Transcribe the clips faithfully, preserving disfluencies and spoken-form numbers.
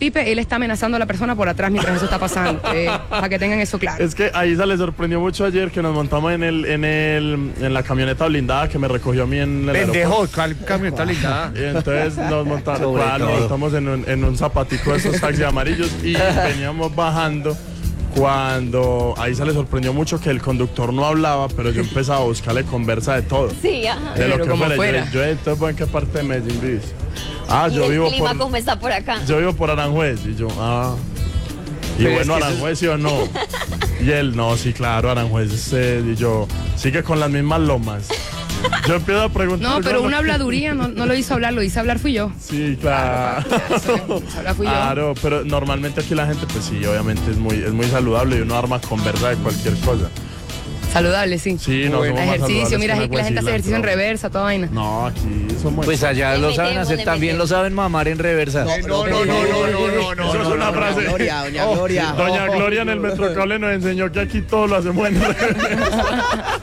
Pipe, él está amenazando a la persona por atrás mientras eso está pasando, eh, para que tengan eso claro. Es que a Isa le sorprendió mucho ayer que nos montamos en el, en el, en la camioneta blindada que me recogió a mí en el Pendejo, ¿cuál camioneta blindada? Y entonces nos montamos, nos montamos en un, en un zapatico de esos taxis amarillos y veníamos bajando. Cuando a Isa le sorprendió mucho que el conductor no hablaba, pero yo empezaba a buscarle conversa de todo. Sí, ajá. De lo Pero que como fuera. fuera. Yo, yo, entonces, ¿en qué parte de Medellín vives? Ah, ¿Y yo el vivo clima por... cómo está por acá? Yo vivo por Aranjuez. Y yo, ah... Y Pero bueno, es que Aranjuez, ¿sí o no? Y él, no, sí, claro, Aranjuez. Eh, y yo, sigue con las mismas lomas. Yo empiezo a preguntar... No, pero una habladuría no, no lo hizo hablar, lo hizo hablar fui yo. Sí, claro. Hablar fui yo. Claro, pero normalmente aquí la gente, pues sí, obviamente es muy, es muy saludable y uno arma conversa de cualquier cosa. Saludable, sí. Sí, no, Bueno, somos más Ejercicio, saludables mira, que aquí una la gente hace ejercicio en guasilantro. reversa, toda vaina. No, aquí somos... Pues allá Le lo saben metemos, hacer, le también lo metemos. saben mamar en reversa. No, no, no, no, no, no, no. Eso es una frase. Gloria, doña Oh, Gloria. Doña Gloria en el Metrocable nos enseñó que aquí todo lo hacemos en reversa.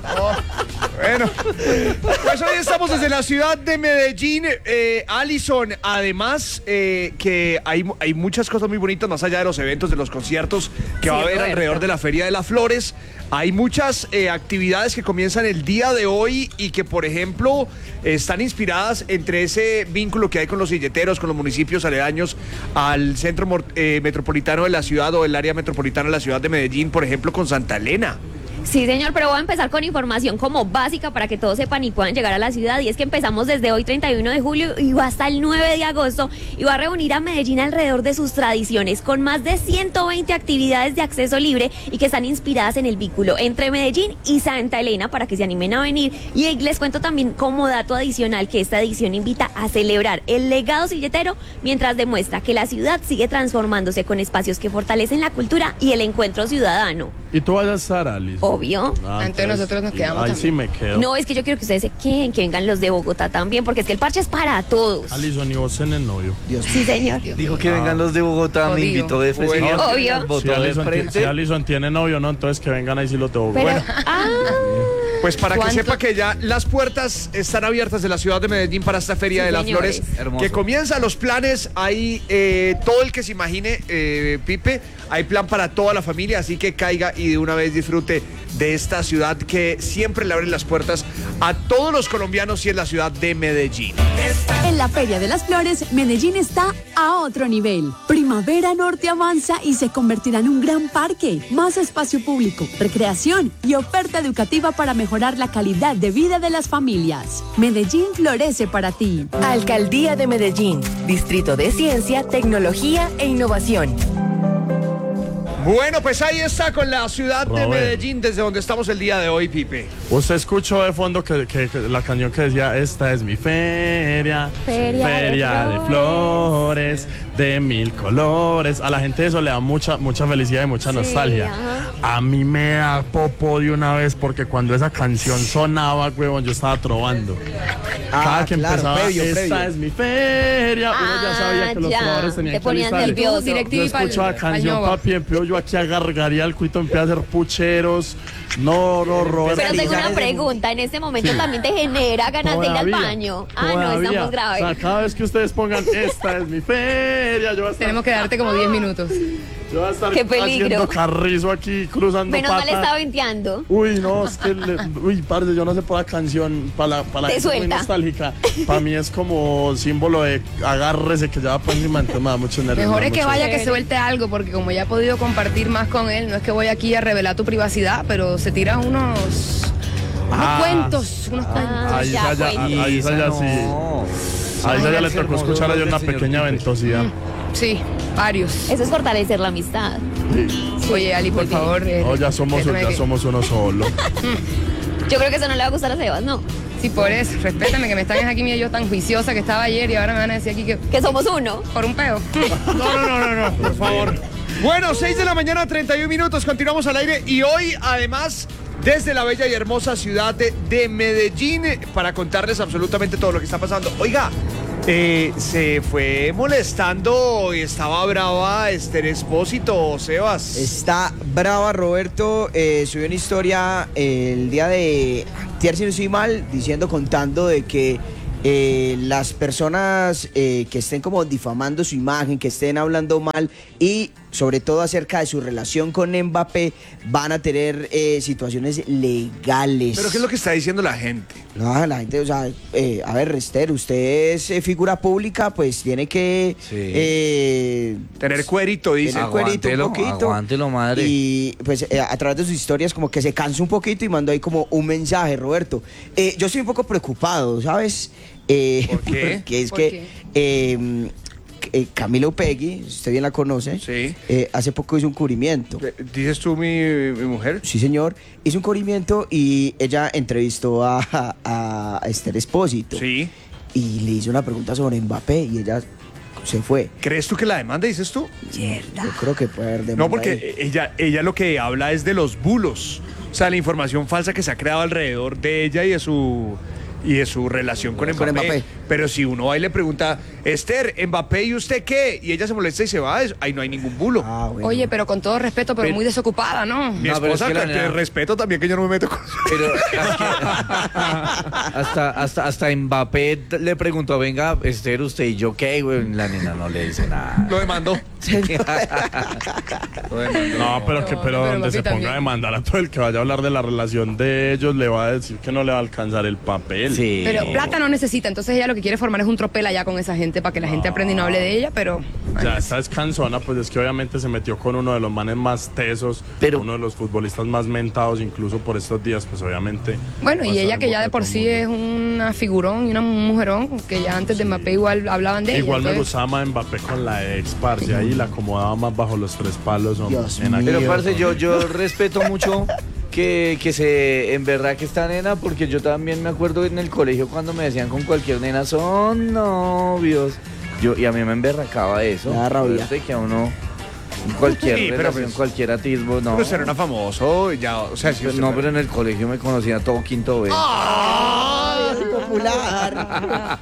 Bueno, pues hoy estamos desde la ciudad de Medellín. Eh, Alison, además eh, que hay, hay muchas cosas muy bonitas más allá de los eventos, de los conciertos que Sí, va a haber Roberto. alrededor de la Feria de las Flores. Hay muchas eh, actividades que comienzan el día de hoy y que, por ejemplo, están inspiradas entre ese vínculo que hay con los silleteros, con los municipios aledaños al centro mor- eh, metropolitano de la ciudad o el área metropolitana de la ciudad de Medellín, por ejemplo, con Santa Elena. Sí, señor, pero voy a empezar con información como básica para que todos sepan y puedan llegar a la ciudad. Y es que empezamos desde hoy, treinta y uno de julio, y va hasta el nueve de agosto. Y va a reunir a Medellín alrededor de sus tradiciones, con más de ciento veinte actividades de acceso libre y que están inspiradas en el vínculo entre Medellín y Santa Elena para que se animen a venir. Y les cuento también como dato adicional que esta edición invita a celebrar el legado silletero mientras demuestra que la ciudad sigue transformándose con espacios que fortalecen la cultura y el encuentro ciudadano. ¿Y tú vas a estar, Alice? Obvio. Ah, Entonces nosotros nos quedamos Ahí también. sí me quedo. No, es que yo quiero que ustedes se queden, que vengan los de Bogotá también, porque es que el parche es para todos. Alison, ¿y vos en el novio? Sí, señor. Dijo que vengan los de Bogotá, me Jodido. invitó de frente. Bueno. Obvio. Si Votó de Alison, ti- frente. si Alison tiene novio, ¿no? Entonces que vengan ahí sí lo tengo. Pero, Bueno, ah, Pues para que ¿Cuánto? sepa que ya las puertas están abiertas de la ciudad de Medellín para esta Feria Sí, de las señores. Flores, Hermoso. que comienza los planes, hay eh, todo el que se imagine, eh, Pipe, hay plan para toda la familia, así que caiga y de una vez disfrute de esta ciudad que siempre le abre las puertas a todos los colombianos y es la ciudad de Medellín. En la Feria de las Flores, Medellín está a otro nivel. Primavera Norte avanza y se convertirá en un gran parque, más espacio público, recreación y oferta educativa para mejorar la calidad de vida de las familias. Medellín florece para ti. Alcaldía de Medellín, Distrito de Ciencia, Tecnología e Innovación. Bueno, pues ahí está con la ciudad de Robert. Medellín desde donde estamos el día de hoy, Pipe. usted escuchó de fondo que, que- que la canción que decía, esta es mi feria, Feria de de flores, de mil colores. A la gente eso le da mucha, mucha felicidad y mucha Sí, nostalgia. ajá. A mí me da popo de una vez porque cuando esa canción sonaba, huevón, yo estaba trovando. Cada Ah, que claro, empezaba, previo, esta previo. es mi feria, uno ya sabía Ah, que los ya. trovadores tenían Te que ponían alistarse. nervioso. Yo Directivo y pa'l- escuchaba pa'l canción, ñoba. papi, empiezo yo aquí agargaría el cuito, empiezo a hacer pucheros. No, no, Roberto. Pero tengo una pregunta, ¿en este momento también te genera ganas de ir al Todavía, baño? Ah, no, todavía. estamos graves. O sea, cada vez que ustedes pongan, esta es mi feria, yo voy a estar, Tenemos que darte como diez minutos. yo voy a estar Qué peligro. haciendo carrizo aquí, cruzando Menos mal pata. está venteando. Uy, no, es que, le- uy, parce, yo no sé por la canción, para la, para la Te gente muy suelta. nostálgica, para mí es como símbolo de agárrese que ya va por encima, entonces me da mucho nervio. Mejor me da es que mucho- vaya que suelte algo, porque como ya he podido compartir más con él, no es que voy aquí a revelar tu privacidad, pero se tira unos, unos Ah. cuentos, unos cuentos. Ah, Ahí ya, ya, pues. ahí ya, ya sí. No. Ahí ya, ya le Ay, tocó hermoso, escuchar a ella una del señor pequeña Pipe. ventosidad. Sí, varios. Eso es fortalecer la amistad. Oye, Ali, por muy favor. eh, No, ya somos, respétame ya que- somos uno solo. Yo creo que eso no le va a gustar a Sebas, ¿no? Sí, por eso, respétame que me están aquí, mira, yo tan juiciosa que estaba ayer y ahora me van a decir aquí que Que somos uno. por un peo. No, no, no, no, no, por favor. Bueno, seis de la mañana, treinta y uno minutos, continuamos al aire y hoy además desde la bella y hermosa ciudad de, de Medellín eh, para contarles absolutamente todo lo que está pasando. Oiga, eh, se fue molestando y estaba brava Esther Espósito, Sebas. Está brava, Roberto. Eh, subió una historia eh, el día de ayer, si no estoy mal, diciendo, contando de que eh, las personas eh, que estén como difamando su imagen, que estén hablando mal y sobre todo acerca de su relación con Mbappé, van a tener eh, situaciones legales. ¿Pero qué es lo que está diciendo la gente? No, la gente, o sea, eh, a ver, Rester, usted es eh, figura pública, pues tiene que Sí. eh, Tener cuerito, dice. tener cuerito un Aguántelo, poquito. aguántelo, madre. Y pues eh, a través de sus historias como que se cansa un poquito y mandó ahí como un mensaje, Roberto. Eh, yo estoy un poco preocupado, ¿sabes? Eh, ¿Por qué? Porque es ¿Por que qué? eh, eh, Camila Upegui, usted bien la conoce, Sí. eh, hace poco hizo un cubrimiento. Eh, ¿Dices tú mi, mi mujer? Sí, señor. Hizo un cubrimiento y ella entrevistó a, a, a Esther Espósito. Sí. Y le hizo una pregunta sobre Mbappé y ella se fue. ¿Crees tú que la demanda, dices tú? Yo creo que puede haber demanda No, porque ahí. ella, ella lo que habla es de los bulos. O sea, la información falsa que se ha creado alrededor de ella y de su y de su relación con Con Mbappé. Mbappé. Pero si uno va y le pregunta, Esther, Mbappé, ¿y usted qué? Y ella se molesta y se va, es- ahí no hay ningún bulo. Ah, bueno. Oye, pero con todo respeto, pero Pero- muy desocupada, ¿no? Mi No, pero es esposa, que la que nena- respeto también que yo no me meto con Pero es que hasta, hasta, hasta Mbappé le preguntó, venga, Esther, usted y yo, ¿qué, güey? La nena no le dice nada. Lo demandó. No, pero que No, pero pero donde papi se ponga también. a demandar a todo el que vaya a hablar de la relación de ellos, le va a decir que no le va a alcanzar el papel. Sí. Pero plata no necesita, entonces ella lo que quiere formar es un tropel allá con esa gente para que la gente aprenda y no hable de ella, pero... Ya esta es cansona, pues es que obviamente se metió con uno de los manes más tesos, Pero- uno de los futbolistas más mentados incluso por estos días, pues obviamente. Bueno, va a y estar ella en que ya boca de por todo el sí mundo. es una figurón y una mujerón, que ya antes de Mbappé igual hablaban de ella. Igual me entonces- gustaba más Mbappé con la ex, parce, ahí la acomodaba más bajo los tres palos. hombre, Dios en aquel- mío. Pero, parce, yo, yo respeto mucho que, que se, en verdad que esta nena, porque yo también me acuerdo en el colegio cuando me decían con cualquier nena, son novios. Yo, y a mí me emberracaba eso. Me da rabia. De que a uno, cualquier Sí, pero relación, pues- cualquier atisbo, no. Pero será una famoso, ya, o sea, si usted- No, pero en el colegio me conocía todo quinto B. ¡Ay, popular!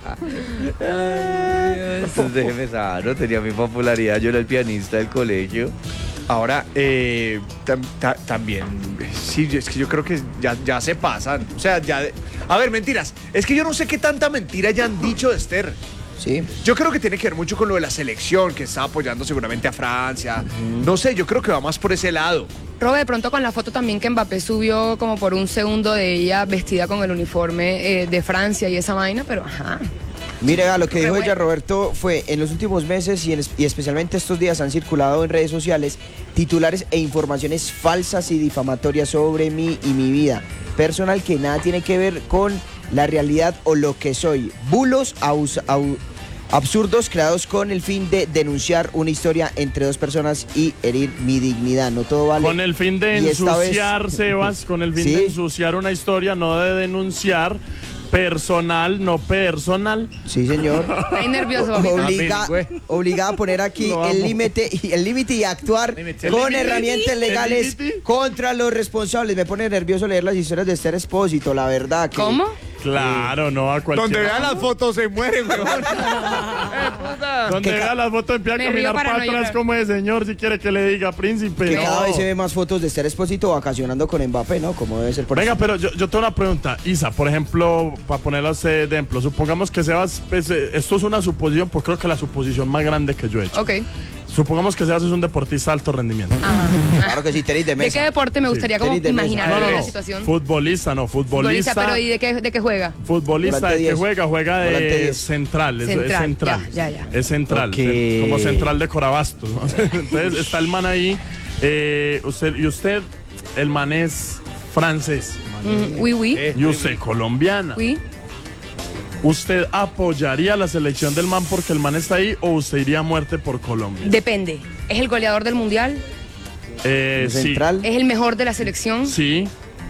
Entonces déjeme saber, tenía mi popularidad, yo era el pianista del colegio. Ahora, eh, tam- ta- también, sí, es que yo creo que ya, ya se pasan. O sea, ya... de- A ver, mentiras. Es que yo no sé qué tanta mentira ya han dicho de Esther. Sí. Yo creo que tiene que ver mucho con lo de la selección, que está apoyando seguramente a Francia. No sé, yo creo que va más por ese lado. Robe, de pronto con la foto también que Mbappé subió como por un segundo de ella vestida con el uniforme eh, de Francia y esa vaina, pero ajá. Mire, vea, lo que Qué dijo bueno. ella, Roberto, fue en los últimos meses y, en es- y especialmente estos días han circulado en redes sociales titulares e informaciones falsas y difamatorias sobre mí y mi vida personal que nada tiene que ver con la realidad o lo que soy. Bulos aus- au- absurdos creados con el fin de denunciar una historia entre dos personas y herir mi dignidad. No todo vale. Con el fin de Y esta vez- ensuciar, Sebas, con el fin Sí. de ensuciar una historia, no de denunciar. Personal, no personal. Sí, señor. Está ahí nervioso, papito. Obliga, Ah, bilingüe. obligada a poner aquí Lo el amo. límite y el límite y actuar Límite. con ¿El límite? herramientas ¿El legales límite? contra los responsables. Me pone nervioso leer las historias de Esther Espósito, la verdad. Que, ¿Cómo? Claro, no a cualquier. Donde vean las fotos se mueren, weón. Donde que vea ca- las fotos empieza a Me caminar río para para no atrás llorar. como de señor si quiere que le diga príncipe. que no. cada vez se ve más fotos de Esther Espósito vacacionando con Mbappé, ¿no? Como debe ser por Venga, eso. pero yo, yo tengo una pregunta. Isa, por ejemplo, para ponerlo a usted de ejemplo, supongamos que Sebas, pues, eh, esto es una suposición, pues creo que la suposición más grande que yo he hecho. Ok. Supongamos que Sebas es un deportista de alto rendimiento. Claro que sí, tenis de ¿De mesa. qué deporte me gustaría como tenis de mesa. imaginar No, no, la no. situación? Futbolista, no, Futbolista, futbolista. pero ¿y de qué, de qué juega? Futbolista, Volante ¿de qué diez. juega? Juega Volante de diez. central, es es Central, central. ya, ya, ya. Es central, Ok. cen- como central de Corabastos. ¿no? Entonces está el man ahí, eh, usted, y usted, el man es francés, Mm, oui, oui. Eh. y usted colombiana. Oui. ¿Usted apoyaría la selección del man porque el man está ahí o usted iría a muerte por Colombia? Depende. ¿Es el goleador del mundial? Eh, sí. Central. ¿Es el mejor de la selección? Sí.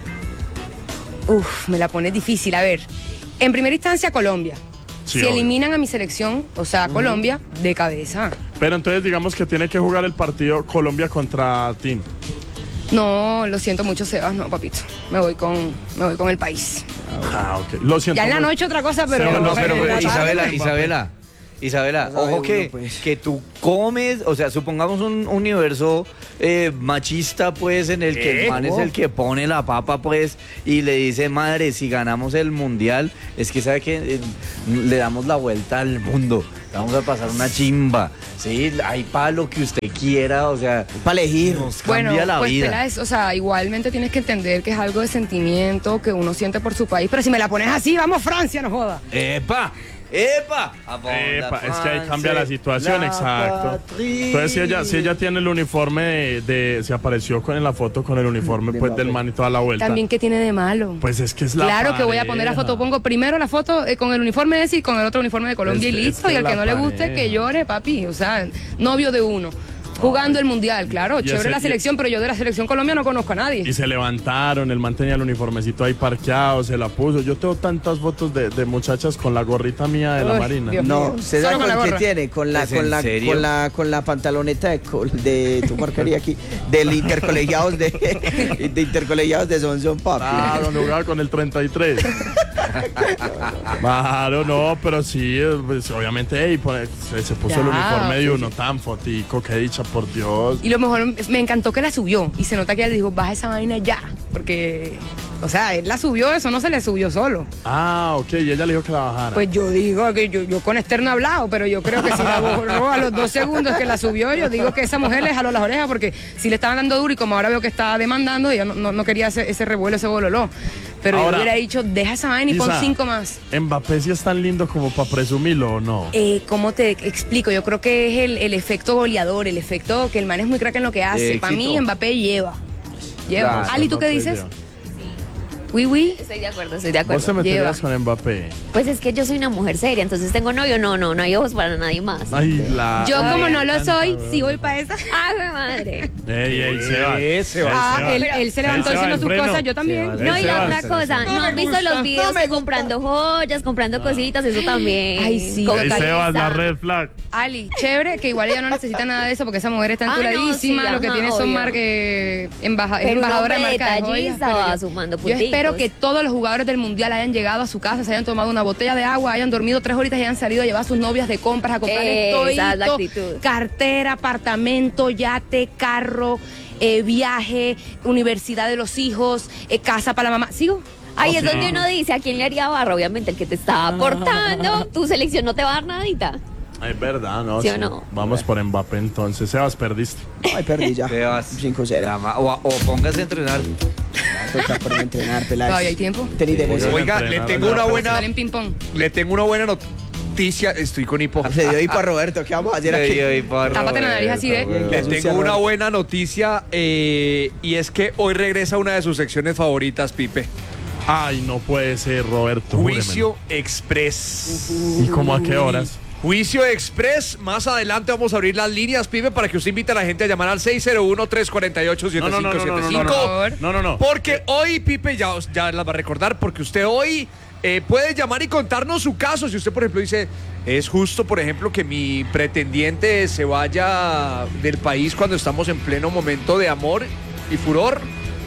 Uf, me la pone difícil. A ver, en primera instancia Colombia. Sí, si obvio. eliminan a mi selección, o sea, Colombia, de cabeza. Pero entonces digamos que tiene que jugar el partido Colombia contra Team. No, lo siento mucho, Sebas, no, papito. Me voy con, me voy con el país. Ah, ok. Lo siento. Ya en la mucho. noche otra cosa, pero... Sebas, No, pero, pero, pero, la tarde- Isabela, Mbappé. Isabela, Isabela, No sabe ojo que, uno, pues. que tú comes, o sea, supongamos un universo eh, machista, pues, en el que ¿Eh? el man es el que pone la papa, pues, y le dice, madre, si ganamos el mundial, es que sabe que eh, le damos la vuelta al mundo, vamos a pasar una chimba, sí, hay para lo que usted quiera, o sea, Para elegir. nos Bueno, cambia la pues vida. Peláez, o sea, igualmente tienes que entender que es algo de sentimiento que uno siente por su país, pero si me la pones así, vamos Francia, no joda. ¡Epa! ¡Epa! Epa, es que ahí cambia la situación, exacto. Entonces, si ella, si ella tiene el uniforme de, de- se apareció con, en la foto con el uniforme De pues del Mbappé. man y toda la vuelta. También, ¿qué tiene de malo? Pues es que es la Claro que voy a poner la pareja. foto, pongo primero la foto eh, con el uniforme de ese y con el otro uniforme de Colombia Es- y es listo, que y al la que no le guste pareja. que llore, papi, o sea, novio de uno. Jugando el mundial, claro, Y chévere ese- la y- selección, pero yo de la selección Colombia no conozco a nadie. Y se levantaron, el man tenía el uniformecito ahí parqueado, se la puso. Yo tengo tantas fotos de, de muchachas con la gorrita mía de la Uy, Marina. Dios No, mío. ¿se Solo da con la con qué gorra. tiene? Con la, ¿Es con en la, serio? con la, con la pantaloneta de, col- de tu porquería aquí, del intercolegiados de, de intercolegiados de Son Son Papi. Ah, donde jugaba con el treinta y tres. Claro, no, pero sí, eh, pues, obviamente, ey, pone- se, se puso el Ya, uniforme de sí, uno tan fotico, qué dicha, por Dios. Y lo mejor, me encantó que la subió. Y se nota que ella dijo, baja esa vaina ya. Porque, o sea, él la subió, eso no se le subió solo. Ah, ok, y ella le dijo que la bajara. Pues yo digo que yo, yo con Esther no he hablado, pero yo creo que si la borró a los dos segundos que la subió, yo digo que esa mujer le jaló las orejas porque si le estaban dando duro y como ahora veo que estaba demandando, ella no, no, no quería ese, ese revuelo, ese bololó. Pero Ahora, yo hubiera dicho, deja esa vaina y pon Isa, cinco más. ¿Mbappé sí es tan lindo como para presumirlo o no? Eh, ¿Cómo te explico? Yo creo que es el, el efecto goleador, el efecto que el man es muy crack en lo que hace. Para mí, éxito. Mbappé lleva. Lleva. Claro, Ali, ¿tú qué Mbappé dices? lleva. Oui, oui. Estoy de acuerdo, estoy de ¿Vos acuerdo. te meterías Lleva. con Mbappé? Pues es que yo soy una mujer seria, entonces tengo novio, no, no, no hay ojos para nadie más. Ay, la... Yo Ay, como me no lo encanta, soy, weón. sí voy para esa. ¡Ay, mi madre! Ey, ey, Sebas. Eh, Sebas. Ah, Sebas. él, él se levantó Ese va diciendo el sus freno. cosas, yo también. Se va. No, y la Ese otra va. cosa, No ¿no me han visto gusta, los no videos me de gusta. comprando joyas, comprando cositas? Eso también. Ay, sí. Como Ey, que Sebas, está- la red flag. Ali, chévere, que igual ella no necesita nada de eso porque esa mujer está Ah, no, entuladísima, sí, lo que ajá, tiene son obvio. mar que embaja- es Pero un embajadora de hombre marca de joyas. detallista pero va yo- sumando Yo punticos. espero que todos los jugadores del mundial hayan llegado a su casa, se hayan tomado una botella de agua, hayan dormido tres horitas y hayan salido a llevar a sus novias de compras a comprar Esa es la todito, actitud. cartera, apartamento, yate, carro, eh, viaje, universidad de los hijos, eh, casa para la mamá. ¿Sigo? Ahí Oh, es sí. donde uno dice, ¿a quién le haría barra? Obviamente el que te está aportando. Tu selección no te va a dar nadita. Es verdad, ¿no? ¿Sí o no? Vamos por Mbappé entonces. Sebas, perdiste. Ay, perdí ya. Sebas. cinco cero. Llama- O, o póngase a entrenar. Toca por entrenar, Peláez. Todavía hay tiempo. Tení de Sí, eso. Oiga, le entrenar, tengo una ya, buena, Salen ping pong. le tengo una buena noticia. Estoy con hipo. Se dio ahí para Roberto, ¿qué vamos a hacer aquí? Tápate la nariz así, ¿eh? Le Eso sí, tengo una Roberto. buena noticia eh, y es que hoy regresa una de sus secciones favoritas, Pipe. Ay, no puede ser, Roberto. Juicio Express. júremelo. ¿Y cómo a qué horas? Juicio Express. Más adelante vamos a abrir las líneas, Pipe, para que usted invite a la gente a llamar al seis cero uno, tres cuatro ocho, siete No, no, cinco no, no, siete no, cinco. no, no, no, no, no. Porque hoy, Pipe, ya, os- ya las va a recordar, porque usted hoy eh, puede llamar y contarnos su caso. Si usted, por ejemplo, dice, es justo, por ejemplo, que mi pretendiente se vaya del país cuando estamos en pleno momento de amor y furor.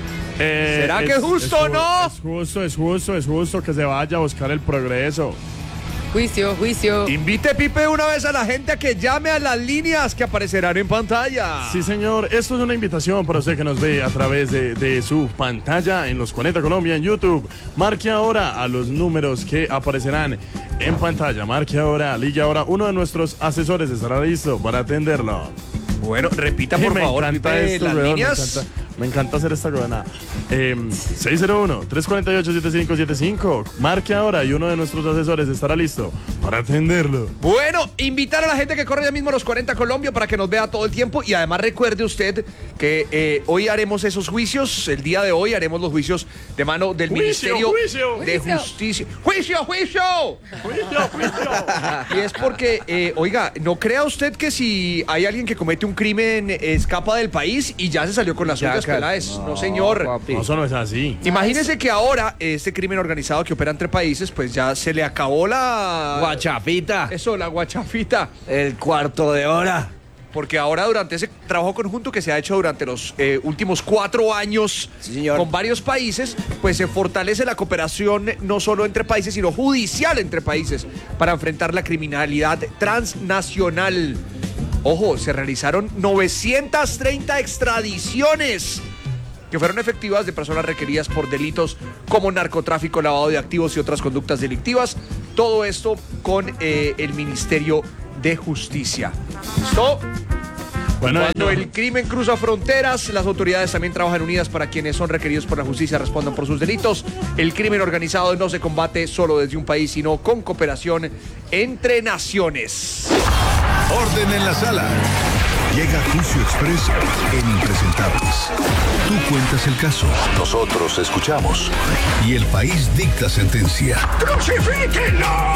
Eh, ¿Será que es justo o ju- no? Es justo, es justo, es justo que se vaya a buscar el progreso. Juicio, juicio. Invite, Pipe, una vez a la gente a que llame a las líneas que aparecerán en pantalla. Sí, señor. Esto es una invitación para usted que nos ve a través de, de su pantalla en Los cuarenta Colombia en YouTube. Marque ahora a los números que aparecerán en pantalla. Marque ahora, ligue ahora. Uno de nuestros asesores estará listo para atenderlo. Bueno, repita, Y por me favor, encanta Pipe, esto, las weón, líneas. Me encanta, me encanta hacer esta gobernada. Eh, seis cero uno, tres cuatro ocho, siete cinco siete cinco. Marque ahora y uno de nuestros asesores estará listo para atenderlo. Bueno, invitar a la gente que corre ya mismo a los cuarenta Colombia para que nos vea todo el tiempo y además recuerde usted que eh, hoy haremos esos juicios, el día de hoy haremos los juicios de mano del Juicio, Ministerio juicio, de juicio. Justicia. ¡Juicio, juicio! Juicio, juicio. Y es porque, eh, oiga, no crea usted que si hay alguien que comete un crimen eh, escapa del país y ya se salió con las Ya, suyas, cal- Peláez. No, señor. papi. No, eso no es así. Imagínese que ahora este crimen organizado que opera entre países, pues ya se le acabó la... Guachapita. Eso, la guachafita. El cuarto de hora. porque ahora durante ese trabajo conjunto que se ha hecho durante los eh, últimos cuatro años Sí, señor. con varios países, pues se fortalece la cooperación no solo entre países, sino judicial entre países para enfrentar la criminalidad transnacional. Ojo, se realizaron novecientas treinta extradiciones que fueron efectivas de personas requeridas por delitos como narcotráfico, lavado de activos y otras conductas delictivas. Todo esto con eh, el Ministerio de Justicia. ¿Listo? Bueno, Cuando yo- el crimen cruza fronteras, las autoridades también trabajan unidas para quienes son requeridos por la justicia respondan por sus delitos. El crimen organizado no se combate solo desde un país, sino con cooperación entre naciones. Orden en la sala. Llega Juicio Express en Impresentables. Tú cuentas el caso, nosotros escuchamos y el país dicta sentencia. ¡Crucifíquenlo!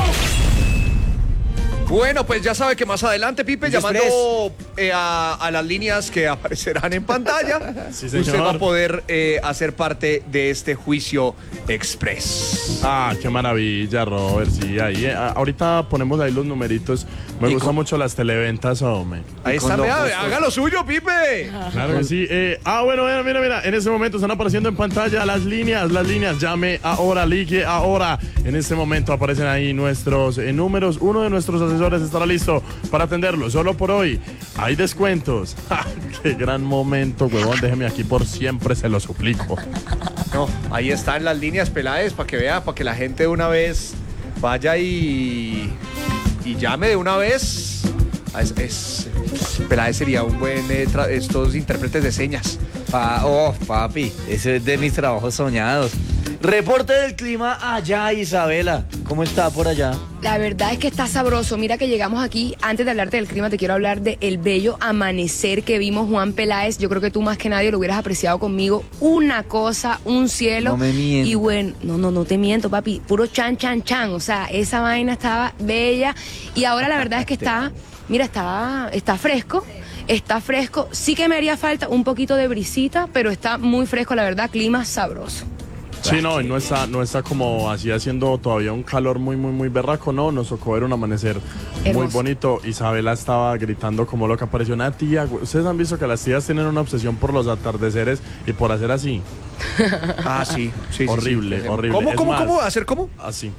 Bueno, pues ya sabe que más adelante, Pipe, Juicio llamando eh, a, a las líneas que aparecerán en pantalla, Sí, usted señor. va a poder eh, hacer parte de este Juicio Express. Ah, qué maravilla, Robert. Sí, ahí. eh, a- ahorita ponemos ahí los numeritos. Me Y gustan con- mucho las televentas, hombre. Ahí con está, lo vea, justo. haga lo suyo, Pipe. Claro que sí. Eh, ah, bueno, mira, mira, mira. En este momento están apareciendo en pantalla las líneas, las líneas. Llame ahora, ligue ahora. En este momento aparecen ahí nuestros eh, números. Uno de nuestros asesores estará listo para atenderlo. Solo por hoy hay descuentos. ¡Ja! ¡Qué gran momento, huevón! Déjeme aquí por siempre, se lo suplico. No, ahí están las líneas, Peláez, para que vea, para que la gente de una vez vaya y, y llame de una vez. Ah, Es, es- Peláez sería un buen eh, tra- estos intérpretes de señas. Pa- oh, papi, ese es de mis trabajos soñados. Reporte del clima allá, Isabela. ¿Cómo está por allá? La verdad es que está sabroso. Mira que llegamos aquí. Antes de hablarte del clima, te quiero hablar del bello amanecer que vimos, Juan Peláez. Yo creo que tú más que nadie lo hubieras apreciado conmigo. Una cosa, un cielo. No me mientas. Y bueno, no, no, no te miento, papi. Puro chan, chan, chan. O sea, esa vaina estaba bella. Y ahora la verdad es que está, mira, está, está fresco. Está fresco. Sí que me haría falta un poquito de brisita, pero está muy fresco, la verdad. Clima sabroso. Sí, no, y no está, no está como así haciendo todavía un calor muy, muy, muy berraco, no, nos tocó ver un amanecer muy Hermoso. bonito. Isabela estaba gritando como loca, pareció una tía. güey. Ustedes han visto que las tías tienen una obsesión por los atardeceres y por hacer así, Ah, sí, sí, sí, Horrible, sí. horrible. ¿Cómo, Es cómo, más- cómo? ¿Hacer cómo? así.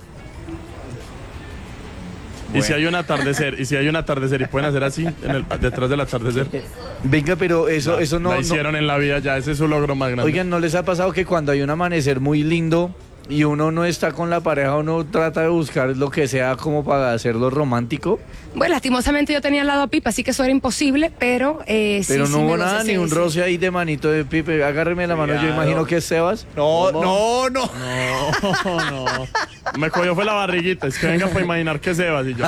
Y si hay un atardecer, y si hay un atardecer y pueden hacer así en el- detrás del atardecer, Venga, pero eso, eso no, la no- hicieron en la vida ya, ese es su logro más grande. Oigan, ¿no les ha pasado que cuando hay un amanecer muy lindo y uno no está con la pareja, uno trata de buscar lo que sea como para hacerlo romántico? Bueno, lastimosamente yo tenía al lado a Pipa, así que eso era imposible, pero eh, sí, Pero sí no me hubo gocé nada, ese- ni un ese- roce ahí de manito de Pipe. Agárreme la mano, yo Cuidado. imagino que es Sebas. No, ¿Cómo? no, no. No, no. Me cogió fue la barriguita, es que venga para imaginar que Sebas y yo.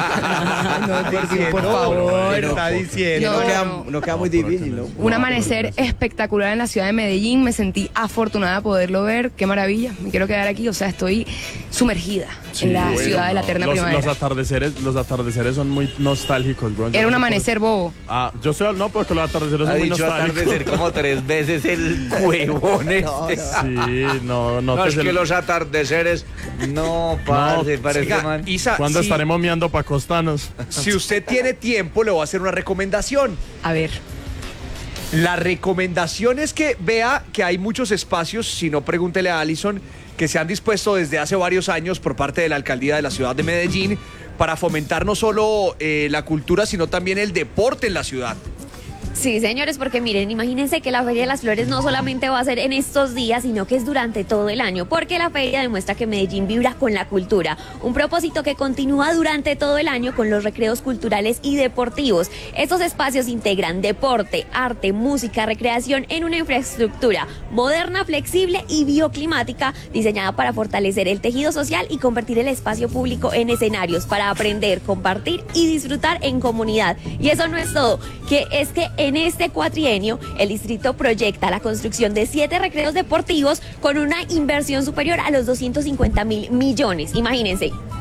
No, por, Diciendo, por favor. ¿qué está diciendo? No, No, queda, no. no queda muy difícil, ¿no? Un amanecer espectacular en la ciudad de Medellín. Me sentí afortunada de poderlo ver. Qué maravilla. Me quiero quedar aquí. O sea, estoy sumergida en la bueno, ciudad de la no. eterna los, primavera. los atardeceres, los atardeceres son muy nostálgicos, bro. Yo Era no un sé amanecer bobo. por- Ah, yo soy no, porque los atardeceres Ha son muy dicho nostálgicos. atardecer como tres veces el huevón este. Sí, no, no, No, te es se- que los atardeceres. No, parce, parece Oiga, man. Isa, ¿Cuándo si, estaremos miando pa' costanos? si usted tiene tiempo, le voy a hacer una recomendación. A ver. La recomendación es que vea que hay muchos espacios, si no pregúntele a Allison, que se han dispuesto desde hace varios años por parte de la alcaldía de la ciudad de Medellín para fomentar no solo eh, la cultura, sino también el deporte en la ciudad. Sí, señores, porque miren, imagínense que la Feria de las Flores no solamente va a ser en estos días, sino que es durante todo el año, porque la feria demuestra que Medellín vibra con la cultura, un propósito que continúa durante todo el año con los recreos culturales y deportivos. Estos espacios integran deporte, arte, música, recreación en una infraestructura moderna, flexible y bioclimática, diseñada para fortalecer el tejido social y convertir el espacio público en escenarios para aprender, compartir y disfrutar en comunidad. Y eso no es todo, que es que en este cuatrienio el distrito proyecta la construcción de siete recreos deportivos con una inversión superior a los doscientos cincuenta mil millones. Imagínense. ¿Qué tal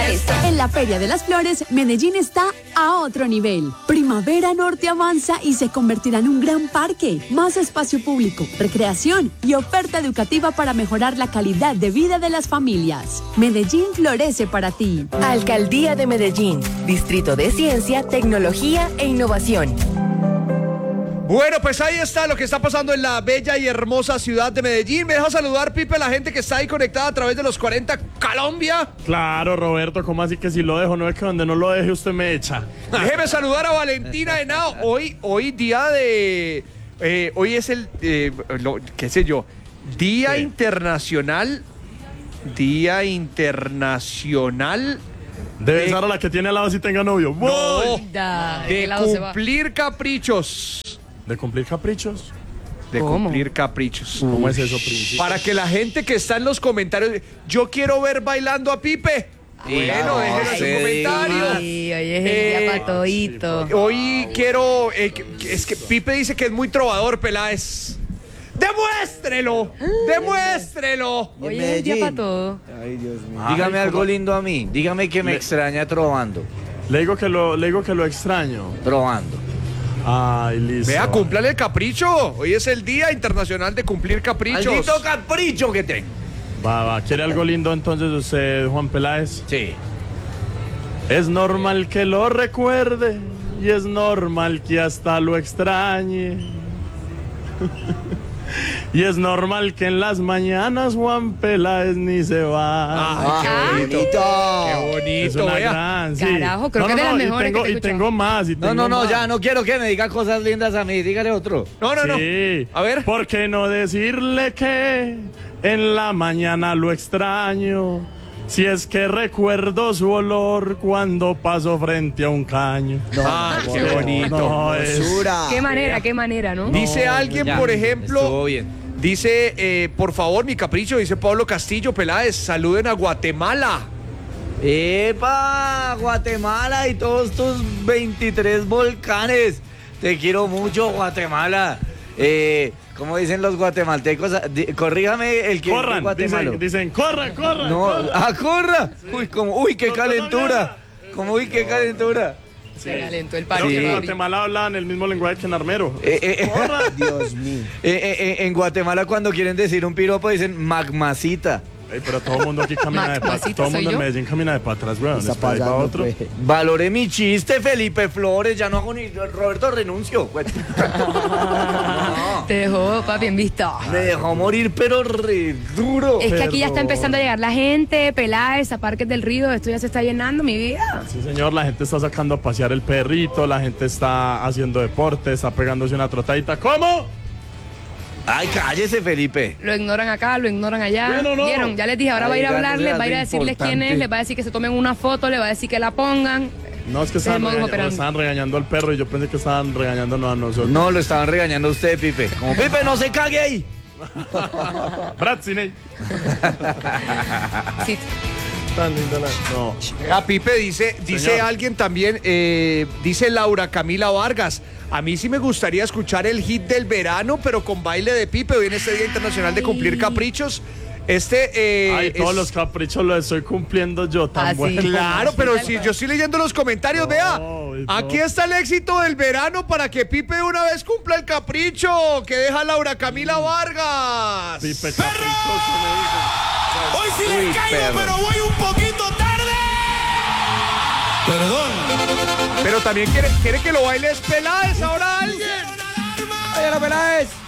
esta. En la Feria de las Flores, Medellín está a otro nivel. Primavera Norte avanza y se convertirá en un gran parque, más espacio público, recreación y oferta educativa para mejorar la calidad de vida de las familias. Medellín florece para ti. Alcaldía de Medellín, Distrito de Ciencia, Tecnología e Innovación. Bueno, pues ahí está lo que está pasando en la bella y hermosa ciudad de Medellín. ¿Me deja saludar, Pipe, a la gente que está ahí conectada a través de los cuarenta Colombia? Claro, Roberto, ¿cómo así que si lo dejo? No es que donde no lo deje usted me echa. Déjeme saludar a Valentina Henao. Hoy, hoy día de... eh, hoy es el... eh, lo- qué sé yo. Día Sí. Internacional... Día Internacional... Debe de- ser a la que tiene al lado si tenga novio. No, Da, ¿de de qué lado se va? cumplir caprichos. ¿De cumplir caprichos? De ¿Cómo? cumplir caprichos. ¿Cómo es eso, príncipe? Para que la gente que está en los comentarios, yo quiero ver bailando a Pipe. Bueno, no, déjenlo en se los comentarios. Sí, hoy es el Eh, día para todito. Hoy quiero, eh, que- que- es que Pipe dice que es muy trovador, Peláez. ¡Demuéstrelo! ¡Demuéstrelo! Hoy es el día para todo. Ay, Dios mío. Dígame Ay, algo ¿cómo? lindo a mí. Dígame que me Le- extraña trovando. Le digo que lo, le digo que lo extraño. Trovando. Ay, listo. Vea, cúmplale el capricho. Hoy es el Día Internacional de Cumplir Caprichos. Maldito capricho que tengo. Va, va. ¿Quiere algo lindo entonces usted, Juan Peláez? Sí. Es normal que lo recuerde y es normal que hasta lo extrañe. Y es normal que en las mañanas Juan Peláez ni se va. Ay, Ah, qué bonito. Qué es bonito, una vea. gran, sí. Carajo, creo que es de las y mejores tengo, que te he y escuchado. tengo más. Y No, tengo no, no, más. ya no quiero que me diga cosas lindas a mí. Dígale otro. No, no, no. Sí. A ver. ¿Por qué no decirle que en la mañana lo extraño? Si es que recuerdo su olor cuando paso frente a un caño. Ah, qué bonito. No, es... Hermosura. Qué manera, qué manera, ¿no? Dice alguien, Ya, por estuvo ejemplo, bien. dice, eh, por favor, mi capricho, dice Pablo Castillo, Peláez, saluden a Guatemala. ¡Epa! Guatemala y todos tus veintitrés volcanes. Te quiero mucho, Guatemala. Eh, ¿Cómo dicen los guatemaltecos? Di- Corríjame el que es de Corran, Guatemala. dicen, dicen, corran, corran. No, corran. ¡ah, corra! Uy, como, uy, qué No, no, calentura. Como, uy, qué calentura. Se calentó el Creo parque. que en Sí. Guatemala hablan el mismo lenguaje que en Armero. Eh, eh, eh, Dios mío. eh, eh, eh, en Guatemala cuando quieren decir un piropo dicen magmacita. Ey, pero todo el mundo aquí camina de para Macmasita, Todo el ¿soy mundo en yo? Medellín camina de para atrás, weón. Está Es para ahí para pasando, otro. pues. Valore mi chiste, Felipe Flores. Ya no hago ni Roberto renuncio. Pues. No, Te dejó, papi, en vista. me dejó morir, pero re duro. Es que aquí ya está Perdón. empezando a llegar la gente, Peláez, a Parques del Río, esto ya se está llenando, mi vida. Sí, señor, la gente está sacando a pasear el perrito, la gente está haciendo deporte, está pegándose una trotadita. ¿Cómo? Ay, cállese, Felipe. Lo ignoran acá, lo ignoran allá. Bueno, no. ¿Vieron? Ya les dije, ahora Ay, va a ir a ganas de hablarles, va a ir a algo decirles quién importante. es, les va a decir que se tomen una foto, les va a decir que la pongan. No, es que Ese es el estaban, modus regañando, operandi. estaban regañando al perro y yo pensé que estaban regañándonos a nosotros. No, lo estaban regañando a usted, Pipe. Como, Pipe, no se cague ahí. Brad Cine. Sí. Tan linda la... No. A Pipe dice, dice Señor. alguien también, eh, dice Laura Camila Vargas, a mí sí me gustaría escuchar el hit del verano, pero con baile de Pipe, hoy en este Día Internacional de Cumplir Caprichos. Este, eh, Ay, todos es- los caprichos los estoy cumpliendo yo tan Ah, sí. bueno. Claro, pero Sí, si tal yo estoy leyendo los comentarios, vea, y aquí todo. está el éxito del verano para que Pipe de una vez cumpla el capricho que deja Laura Camila Vargas. Pipe caprichoso, me dicen. Hoy sí Uy, les caigo, perro. pero voy un poquito tarde. Perdón. Pero también quiere, quiere que lo bailes Peláez ahora alguien. ¡Ay, la Peláez!